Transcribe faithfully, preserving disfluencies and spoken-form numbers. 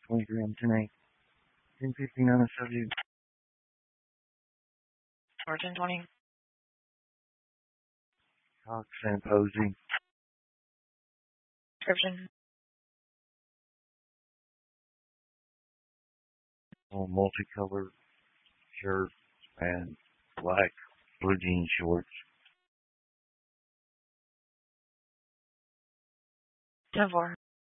twenty-three on ten eight. ten fifteen on the subject. Or ten twenty. Cox and Posey. Description. A multicolored shirt and black blue jean shorts. ten four.